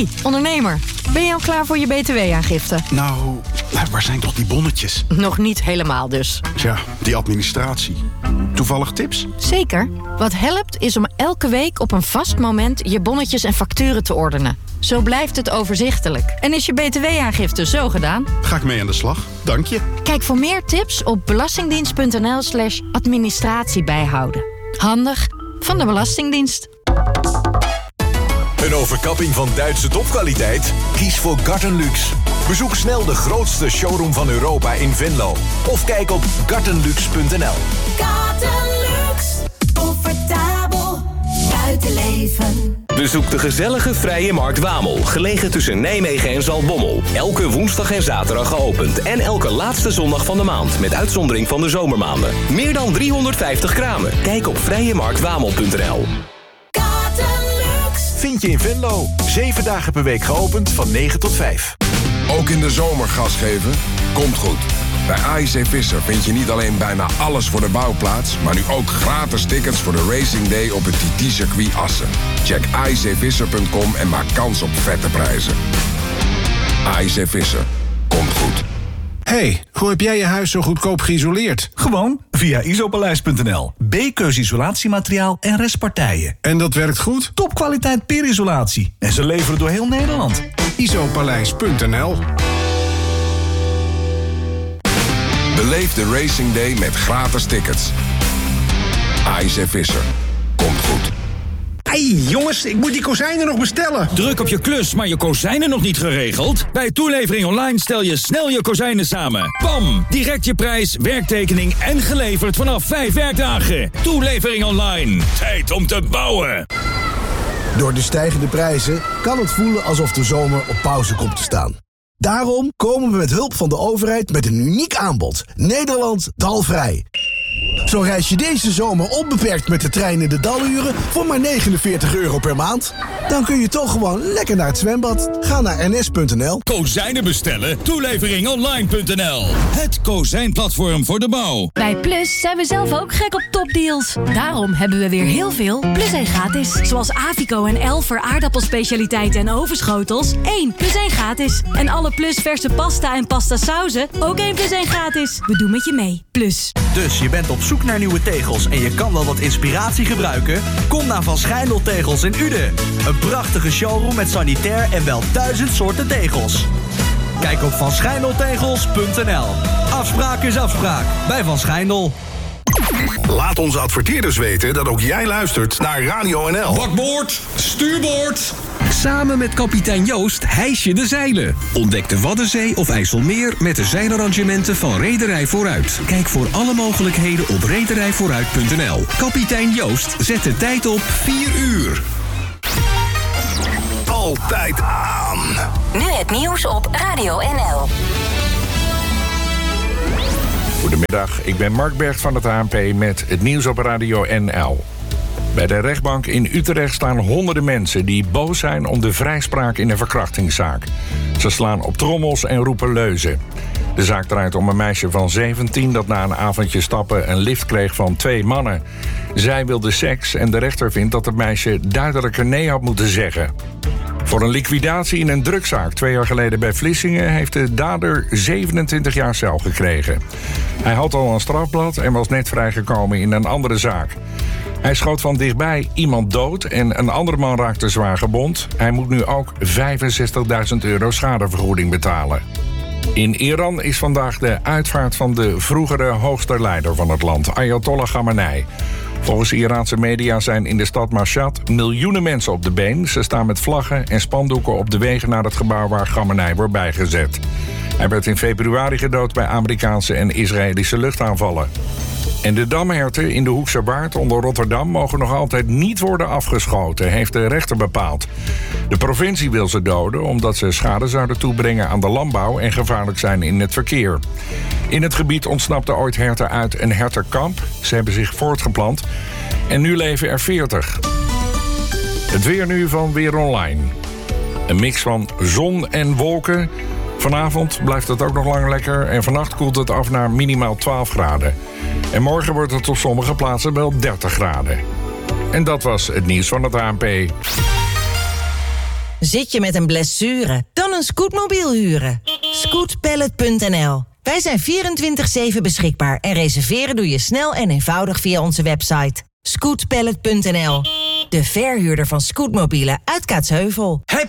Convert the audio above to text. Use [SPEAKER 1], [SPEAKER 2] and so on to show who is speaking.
[SPEAKER 1] Hey, ondernemer. Ben je al klaar voor je BTW-aangifte?
[SPEAKER 2] Nou, waar zijn toch die bonnetjes?
[SPEAKER 1] Nog niet helemaal dus.
[SPEAKER 2] Tja, die administratie. Toevallig tips?
[SPEAKER 1] Zeker. Wat helpt is om elke week op een vast moment je bonnetjes en facturen te ordenen. Zo blijft het overzichtelijk. En is je BTW-aangifte zo gedaan?
[SPEAKER 2] Ga ik mee aan de slag. Dank je.
[SPEAKER 1] Kijk voor meer tips op belastingdienst.nl/administratie bijhouden. Handig van de Belastingdienst.
[SPEAKER 3] Een overkapping van Duitse topkwaliteit? Kies voor Gartenlux. Bezoek snel de grootste showroom van Europa in Venlo. Of kijk op gartenlux.nl.
[SPEAKER 4] Gartenlux. Comfortabel buitenleven.
[SPEAKER 5] Bezoek de gezellige Vrije Markt Wamel, gelegen tussen Nijmegen en Zaltbommel. Elke woensdag en zaterdag geopend en elke laatste zondag van de maand, met uitzondering van de zomermaanden. Meer dan 350 kramen. Kijk op vrijemarktwamel.nl.
[SPEAKER 3] Vind je in Venlo. 7 dagen per week geopend van 9 tot 5.
[SPEAKER 6] Ook in de zomer gas geven? Komt goed. Bij AIC Visser vind je niet alleen bijna alles voor de bouwplaats, maar nu ook gratis tickets voor de Racing Day op het TT-circuit Assen. Check aicvisser.com en maak kans op vette prijzen. AIC Visser. Komt goed.
[SPEAKER 7] Hey, hoe heb jij je huis zo goedkoop geïsoleerd?
[SPEAKER 8] Gewoon via isopaleis.nl. B-keus isolatiemateriaal en restpartijen.
[SPEAKER 7] En dat werkt goed?
[SPEAKER 8] Topkwaliteit peerisolatie. En ze leveren door heel Nederland.
[SPEAKER 7] Isopaleis.nl.
[SPEAKER 6] Beleef de Racing Day met gratis tickets. AIC Visser. Komt goed.
[SPEAKER 9] Hey jongens, ik moet die kozijnen nog bestellen.
[SPEAKER 10] Druk op je klus, maar je kozijnen nog niet geregeld? Bij Toelevering Online stel je snel je kozijnen samen. Bam! Direct je prijs, werktekening en geleverd vanaf 5 werkdagen. Toelevering Online. Tijd om te bouwen.
[SPEAKER 11] Door de stijgende prijzen kan het voelen alsof de zomer op pauze komt te staan. Daarom komen we met hulp van de overheid met een uniek aanbod. Nederland dalvrij. Zo reis je deze zomer onbeperkt met de trein in de daluren voor maar €49 per maand. Dan kun je toch gewoon lekker naar het zwembad. Ga naar ns.nl.
[SPEAKER 10] Kozijnen bestellen? Toeleveringonline.nl. Het kozijnplatform voor de bouw.
[SPEAKER 12] Bij Plus zijn we zelf ook gek op topdeals. Daarom hebben we weer heel veel Plus 1 gratis. Zoals Avico en Elfer aardappelspecialiteiten en overschotels. 1 plus 1 gratis. En alle Plus verse pasta en pasta sauzen ook 1 plus 1 gratis. We doen met je mee. Plus.
[SPEAKER 13] Dus je bent op zoek naar nieuwe tegels en je kan wel wat inspiratie gebruiken? Kom naar Van Schijndel Tegels in Uden. Een prachtige showroom met sanitair en wel 1000 soorten tegels. Kijk op vanschijndeltegels.nl. Afspraak is afspraak bij Van Schijndel.
[SPEAKER 14] Laat onze adverteerders weten dat ook jij luistert naar Radio NL.
[SPEAKER 10] Bakboord, stuurboord.
[SPEAKER 15] Samen met kapitein Joost hijs je de zeilen. Ontdek de Waddenzee of IJsselmeer met de zeilarrangementen van Reederij Vooruit. Kijk voor alle mogelijkheden op rederijvooruit.nl. Kapitein Joost zet de tijd op 4 uur.
[SPEAKER 14] Altijd aan.
[SPEAKER 4] Nu het nieuws op Radio NL.
[SPEAKER 16] Goedemiddag, ik ben Mark Berg van het ANP met het nieuws op Radio NL. Bij de rechtbank in Utrecht staan honderden mensen die boos zijn om de vrijspraak in een verkrachtingszaak. Ze slaan op trommels en roepen leuzen. De zaak draait om een meisje van 17 dat na een avondje stappen een lift kreeg van 2 mannen. Zij wilde seks en de rechter vindt dat het meisje duidelijker nee had moeten zeggen. Voor een liquidatie in een drugszaak 2 jaar geleden bij Vlissingen heeft de dader 27 jaar cel gekregen. Hij had al een strafblad en was net vrijgekomen in een andere zaak. Hij schoot van dichtbij iemand dood en een andere man raakte zwaar gewond. Hij moet nu ook €65.000 schadevergoeding betalen. In Iran is vandaag de uitvaart van de vroegere hoogste leider van het land, Ayatollah Khamenei. Volgens Iraanse media zijn in de stad Mashhad miljoenen mensen op de been. Ze staan met vlaggen en spandoeken op de wegen naar het gebouw waar Khamenei wordt bijgezet. Hij werd in februari gedood bij Amerikaanse en Israëlische luchtaanvallen. En de damherten in de Hoekse Waard onder Rotterdam mogen nog altijd niet worden afgeschoten, heeft de rechter bepaald. De provincie wil ze doden omdat ze schade zouden toebrengen aan de landbouw en gevaarlijk zijn in het verkeer. In het gebied ontsnapten ooit herten uit een hertenkamp. Ze hebben zich voortgeplant en nu leven er 40. Het weer nu van Weer Online. Een mix van zon en wolken. Vanavond blijft het ook nog lang lekker en vannacht koelt het af naar minimaal 12 graden. En morgen wordt het op sommige plaatsen wel 30 graden. En dat was het nieuws van het ANP.
[SPEAKER 17] Zit je met een blessure? Dan een scootmobiel huren. Scootpallet.nl. Wij zijn 24/7 beschikbaar en reserveren doe je snel en eenvoudig via onze website. Scootpallet.nl. De verhuurder van scootmobielen uit Kaatsheuvel.
[SPEAKER 9] Heb